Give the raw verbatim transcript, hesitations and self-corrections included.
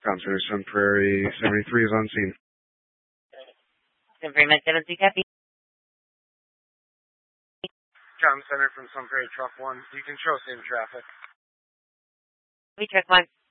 Tom Center, Sun Prairie, seventy-three is on scene. Sun Prairie, Med seven three, copy. Tom Center from Sun Prairie, truck one. You can show same traffic. We truck one.